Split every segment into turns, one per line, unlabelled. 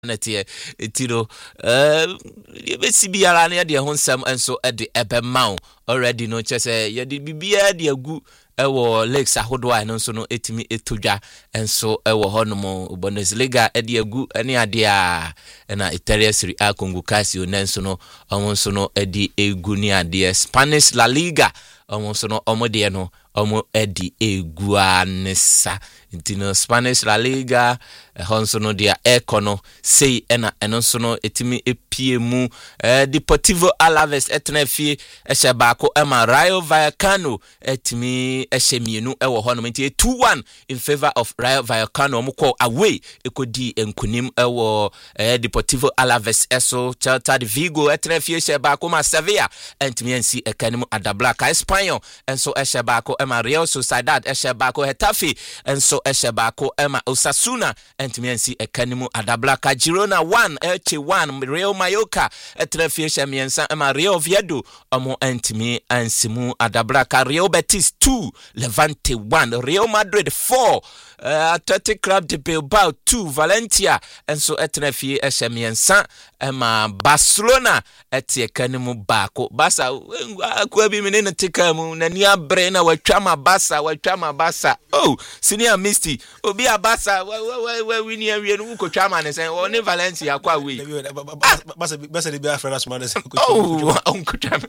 Natie etiro yebesi biara na de ho nsam enso de ebema already no chese ye de bibia de agu ewo lakes ahodo a no nso no etimi etodwa enso ewo honom Bundesliga de agu ene ade a na Italia Serie A Congo Casio nenso no omo nso no de egu ni ade Spanish La Liga omo nso no omo de no omo edi egu anesa intino Spanish La Liga honso no dia ekono sei ena enonso no etimi epie mu Deportivo Alaves etnafie ehye baako ema Rayo Vallecano etimi ehye mienu ewo hono nti 2-1 in favor of Rayo Vallecano omko away ekodi enkunim ewo Deportivo Alaves eso Celta de Vigo etnafie ehye baako ma Sevilla entimi ensi ekanim Adablaca Espanyol enso ehye baako ema Real Sociedad ehye baako Hetafe enso ehye baako ema Osasuna entimi ensi ekanimu Adablaca Girona 1 Elche 1 Real Mallorca etrefie shamiensa ema Real Oviedo omo entimi ansimu Adablaca Real Betis 2 Levante 1 Real Madrid 4 Athletic Club de Bilbao 2 Valencia enso etrefie shamiensa ema Barcelona etie kanimu bako Barca kwa bi menene tikamu na ni abre na watwama Barca oh senior Misty obi a Barca we ni awie no ko twama ne sen oni Valencia kwa we
Barca de bia friends man sen ko
ko twama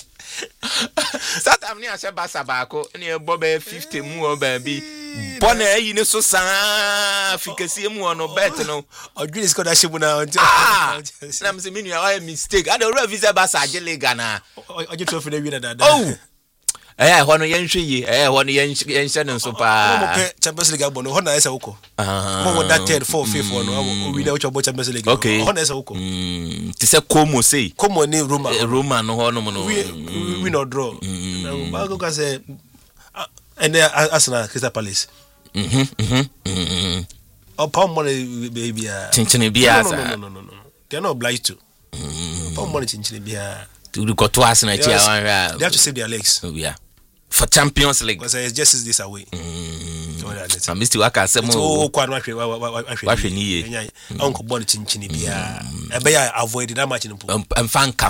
Satam ni ase Barca bako ni ebo be 50 mu o ba bi bona yi ne so san fikasi mu ono bet no
odwini score that shibu na
na mse minu ya mistake ade ora visa Barca agiliga na
oje trophy na wi na dada
hono yenhwe yi hono yenhye ne so pa
mo pe Champions League abono hono esa uko mo that 3rd 4th 5th no we know which Champions League hono esa uko
ti se Como sei
Como ni
Roma no hono mo no
we no draw ba go ka say and Arsenal Crystal Palace Pound money baby
chinchini bia
no they are not obliged to pound money chinchini bia
to go to Arsenal
they have to save their legs
for Champions League
because it's just this away
I'm Mr. Waka say
mo kwa wahwe
ni ye
onko ball chinchini bia e be ya avoid that match no
mfanka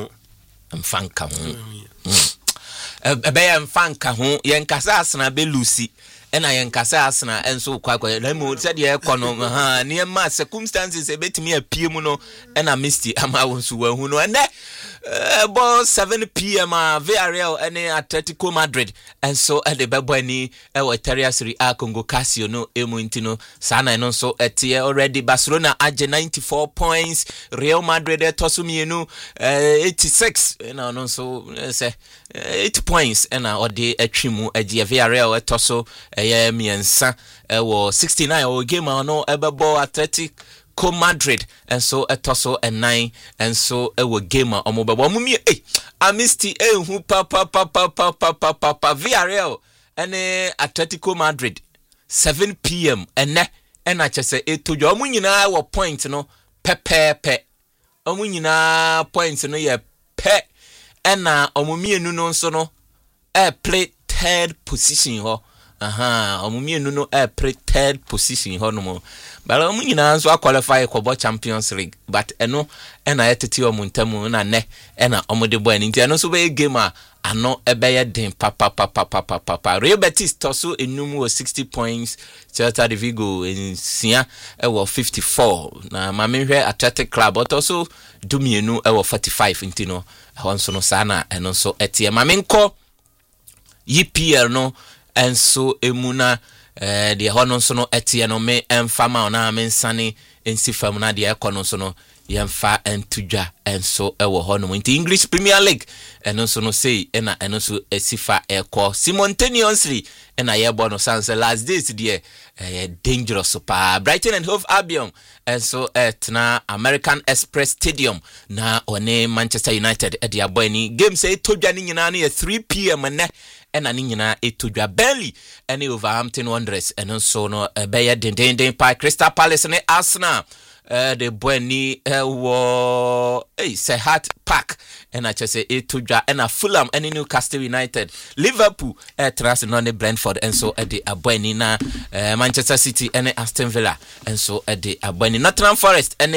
e be ya mfanka ho yen kasa Arsenal be lucy ena yen kasa Arsenal enso kwa na mo se de ekono ne ma circumstances e betimi apie mu no ena Misty ama wonso wahu no ene about 7 p.m. Villarreal and Atletico Madrid and so at the Babani Italia Serie A Congo Casio no emuintino sana and also at already Barcelona at 94 points Real Madrid tosumienu 86 and also say 8 points and or the trimu Villarreal toso miensa 69 or game no ebebo Atletico Madrid and so etoso and 9 and so ewo gamer omobebo mumi Amisty hu papa Villarreal and Atletico Madrid 7 p.m. and achese etojo omunyina wo point no pepepe omunyina point no ye pe na omumienu no nso no play third position ho omumienu no play third position ho no mo but omunyina nso qualify for Champions League but eno na eteti omuntamu na ne na omode boy nti eno so be game a ano ebeye den papa Real Betis toso enum wo 60 points Celta de Vigo ensia ewo 54 na mamehwe Athletic Club toso dumienu ewo 45 ntino honso no sana eno so etie mamenko EPL no enso emuna de hono so no etie no me emfama ona mensane ensifam na de ekono so no yemfa entudwa enso ewo hono nti English Premier League eno so no sei eno so esifa eko simultaneously yebo no sanse last days there dangerous pa Brighton and Hove Albion enso etna American Express Stadium na one Manchester United e dia boy ni game say todwa ni nyina na 3 p.m. ne ena ni nyina etodwa Burnley ene Wolverhampton Wanderers eno so no be ye den pa Crystal Palace ne Arsenal the Bueni wo Sehat Park and I just say Etuja and a Fulham and Newcastle United. Liverpool trust non Brentford and so at the Abueni na Manchester City and Aston Villa and so at the Abueni Nottingham Forest and